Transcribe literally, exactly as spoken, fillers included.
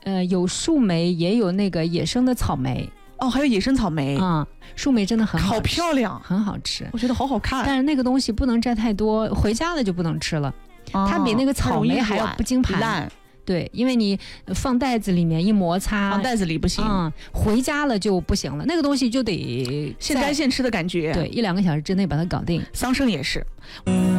呃，有树莓，也有那个野生的草莓。 哦，还有野生草莓啊、嗯，树莓真的很好吃， 好漂亮， 很好吃， 我觉得好好看。 但是那个东西不能摘太多，回家了就不能吃了。哦、它比那个草莓还要不经盘烂。 对，因为你放袋子里面一摩擦， 放袋子里不行， 嗯，回家了就不行了。那个东西就得现摘现吃的感觉。 对，一两个小时之内把它搞定。 桑葚也是。嗯